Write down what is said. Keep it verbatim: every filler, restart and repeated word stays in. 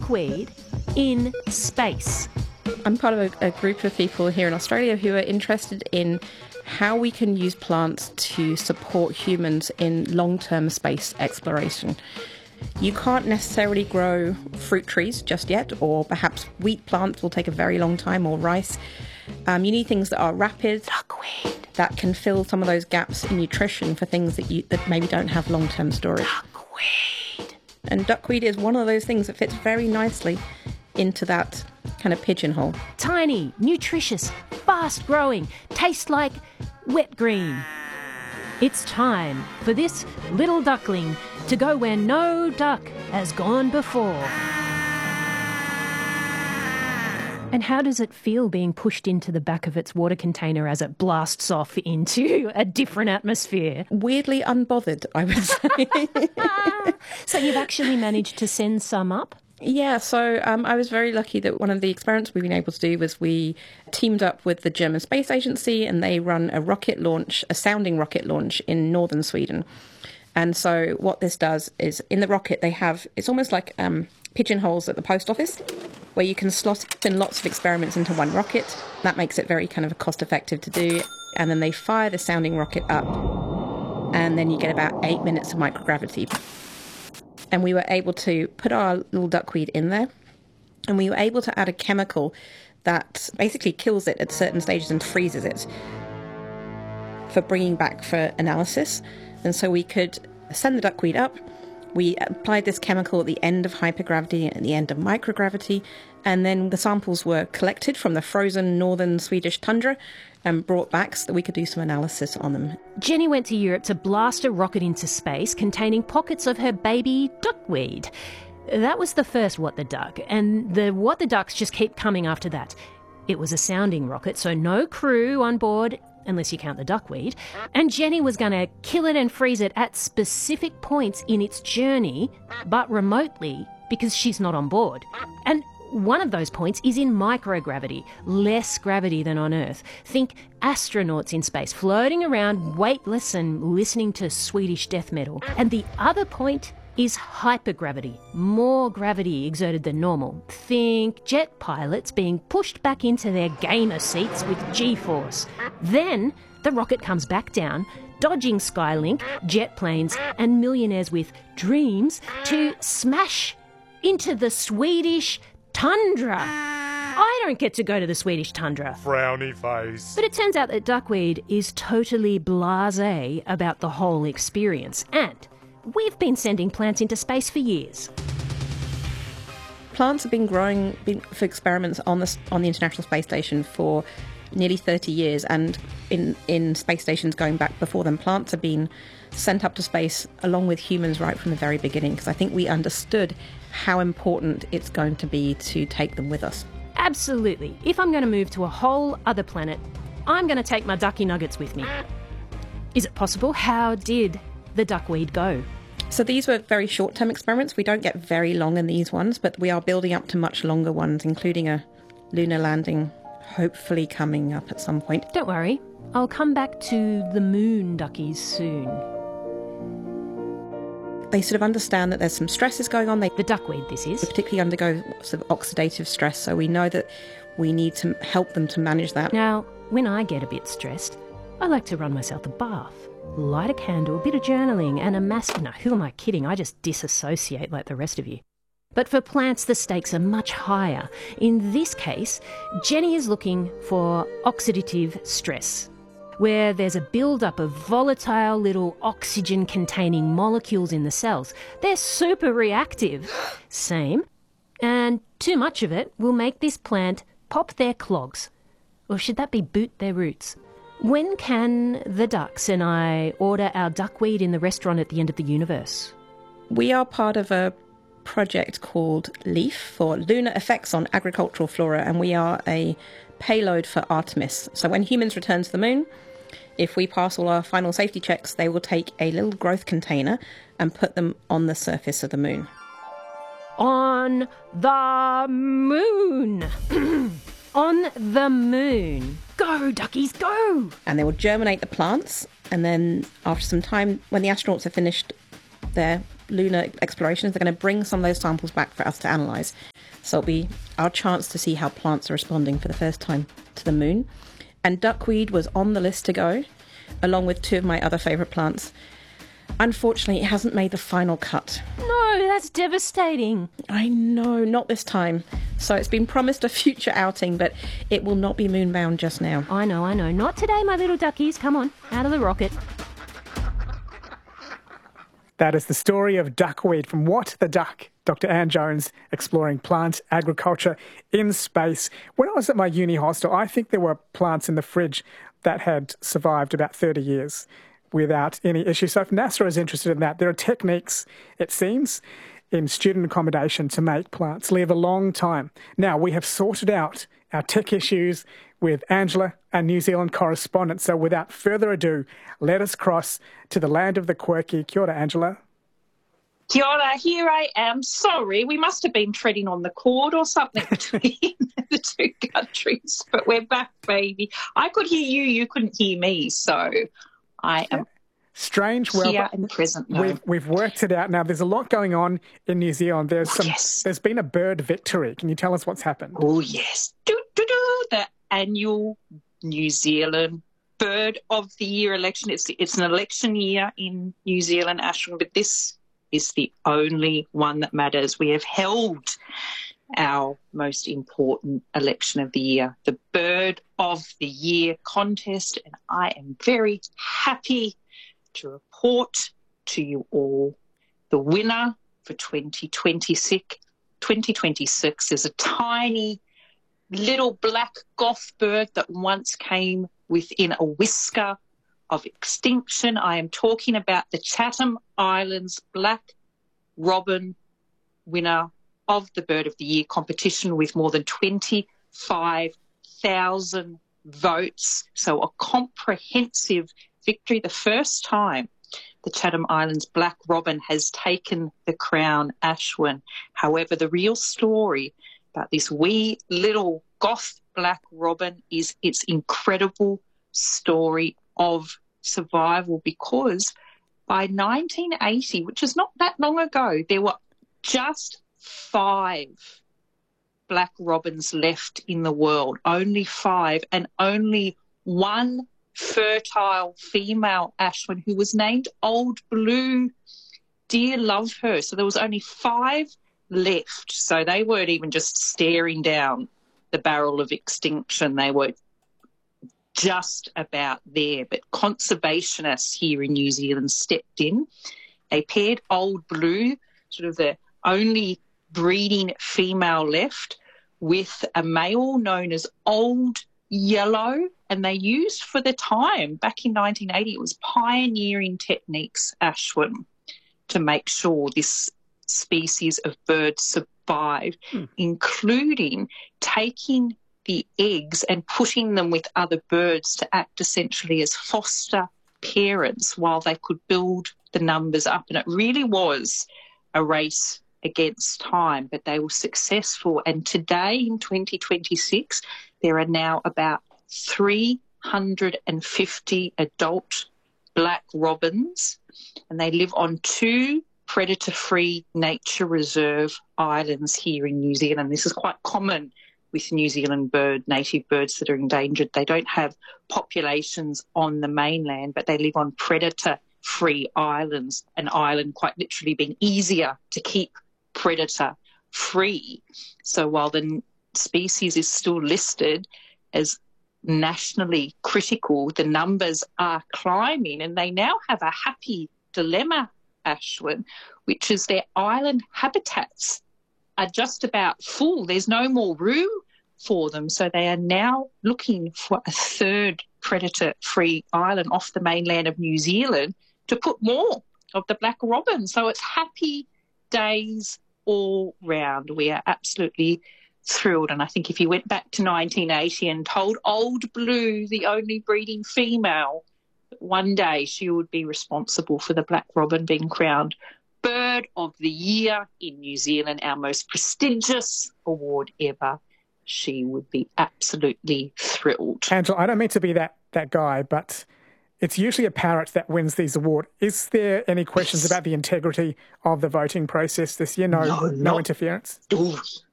duckweed in space. I'm part of a, a group of people here in Australia who are interested in how we can use plants to support humans in long-term space exploration. You can't necessarily grow fruit trees just yet, or perhaps wheat plants will take a very long time, or rice. Um, you need things that are rapid, duckweed, that can fill some of those gaps in nutrition for things that you that maybe don't have long-term storage. Duckweed. And duckweed is one of those things that fits very nicely into that kind of pigeonhole. Tiny, nutritious, fast-growing, tastes like wet green. It's time for this little duckling to go where no duck has gone before. And how does it feel being pushed into the back of its water container as it blasts off into a different atmosphere? Weirdly unbothered, I would say. So you've actually managed to send some up? Yeah, so um, I was very lucky that one of the experiments we've been able to do was we teamed up with the German Space Agency, and they run a rocket launch, a sounding rocket launch in northern Sweden. And so what this does is in the rocket they have, it's almost like um, pigeonholes at the post office where you can slot in lots of experiments into one rocket. That makes it very kind of cost effective to do. And then they fire the sounding rocket up, and then you get about eight minutes of microgravity. And we were able to put our little duckweed in there, and we were able to add a chemical that basically kills it at certain stages and freezes it for bringing back for analysis. And so we could send the duckweed up. We applied this chemical at the end of hypergravity and at the end of microgravity, and then the samples were collected from the frozen northern Swedish tundra and brought back so that we could do some analysis on them. Jenny went to Europe to blast a rocket into space containing pockets of her baby duckweed. That was the first What the Duck, and the What the Ducks just keep coming after that. It was a sounding rocket, so no crew on board, unless you count the duckweed, and Jenny was going to kill it and freeze it at specific points in its journey, but remotely, because she's not on board. And one of those points is in microgravity, less gravity than on Earth. Think astronauts in space, floating around weightless and listening to Swedish death metal. And the other point is hypergravity, more gravity exerted than normal. Think jet pilots being pushed back into their gamer seats with G-force. Then the rocket comes back down, dodging Skylink, jet planes, and millionaires with dreams to smash into the Swedish tundra. I don't get to go to the Swedish tundra. Frowny face. But it turns out that duckweed is totally blasé about the whole experience. And we've been sending plants into space for years. Plants have been growing been, for experiments on the, on the International Space Station for nearly thirty years, and in, in space stations going back before them, plants have been sent up to space along with humans right from the very beginning, because I think we understood how important it's going to be to take them with us. Absolutely. If I'm going to move to a whole other planet, I'm going to take my ducky nuggets with me. Is it possible? How did the duckweed go? So these were very short-term experiments. We don't get very long in these ones, but we are building up to much longer ones, including a lunar landing hopefully coming up at some point. Don't worry, I'll come back to the moon duckies soon. They sort of understand that there's some stresses going on. They The duckweed, this is. particularly undergo sort of oxidative stress, so we know that we need to help them to manage that. Now, when I get a bit stressed, I like to run myself a bath, light a candle, a bit of journaling, and a mass... No, who am I kidding? I just disassociate like the rest of you. But for plants, the stakes are much higher. In this case, Jenny is looking for oxidative stress, where there's a build-up of volatile little oxygen-containing molecules in the cells. They're super reactive. Same. And too much of it will make this plant pop their clogs. Or should that be boot their roots? When can the ducks and I order our duckweed in the restaurant at the end of the universe? We are part of a project called LEAF, for Lunar Effects on Agricultural Flora, and we are a payload for Artemis. So when humans return to the moon, if we pass all our final safety checks, they will take a little growth container and put them on the surface of the moon. On the moon! On the moon. Go, duckies, go! And they will germinate the plants, and then after some time, when the astronauts have finished their lunar explorations. They're going to bring some of those samples back for us to analyse. So it'll be our chance to see how plants are responding for the first time to the moon. And duckweed was on the list to go, along with two of my other favourite plants. Unfortunately, it hasn't made the final cut. No, that's devastating. I know, not this time. So it's been promised a future outing, but it will not be moonbound just now. I know, I know. Not today, my little duckies. Come on, out of the rocket. That is the story of duckweed from What the Duck? Doctor Anne Jones exploring plant agriculture in space. When I was at my uni hostel, I think there were plants in the fridge that had survived about thirty years without any issue. So if NASA is interested in that, there are techniques, it seems, in student accommodation to make plants live a long time. Now, we have sorted out our tech issues with Angela, our New Zealand correspondent. So without further ado, let us cross to the land of the quirky. Kia ora, Angela. Kia ora, here I am. Sorry, we must have been treading on the cord or something between the two countries, but we're back, baby. I could hear you, you couldn't hear me, so I am strange. Well, here and present now. We've, we've worked it out. Now, there's a lot going on in New Zealand. There's some. Yes. There's been a bird victory. Can you tell us what's happened? Oh, yes. Do, do, do, the annual New Zealand Bird of the Year election. It's, it's an election year in New Zealand, Ashwin, but this is the only one that matters. We have held our most important election of the year, the Bird of the Year contest, and I am very happy to report to you all the winner for twenty twenty-six. twenty twenty-six is a tiny little black goth bird that once came within a whisker of extinction. I am talking about the Chatham Islands black robin, winner of the Bird of the Year competition with more than twenty-five thousand votes. So a comprehensive victory, the first time the Chatham Islands black robin has taken the crown, Ashwin. However, the real story about this wee little goth black robin is its incredible story of survival, because by nineteen eighty, which is not that long ago, there were just five black robins left in the world, only five, and only one fertile female, Ashwin, who was named Old Blue. Dear love her. So there was only five left. So they weren't even just staring down the barrel of extinction. They were just about there. But conservationists here in New Zealand stepped in. They paired Old Blue, sort of the only breeding female left, with a male known as Old Yellow, and they used for the time, back in nineteen eighty, it was pioneering techniques, Ashwin, to make sure this species of bird survived, hmm. including taking the eggs and putting them with other birds to act essentially as foster parents while they could build the numbers up. And it really was a race against time, but they were successful. And today, in twenty twenty-six, there are now about three hundred fifty adult black robins, and they live on two predator-free nature reserve islands here in New Zealand. This is quite common with New Zealand bird, native birds that are endangered. They don't have populations on the mainland, but they live on predator-free islands, an island quite literally being easier to keep predator-free. So while the species is still listed as nationally critical, the numbers are climbing, and they now have a happy dilemma, Ashwin, which is their island habitats are just about full. There's no more room for them, so they are now looking for a third predator-free island off the mainland of New Zealand to put more of the black robin. So it's happy days all round. We are absolutely thrilled. And I think if you went back to nineteen eighty and told Old Blue, the only breeding female, that one day she would be responsible for the black robin being crowned Bird of the Year in New Zealand, our most prestigious award ever, she would be absolutely thrilled. Angela, I don't mean to be that, that guy, but it's usually a parrot that wins these awards. Is there any questions Yes. about the integrity of the voting process this year? No, No, no not- interference? Oh,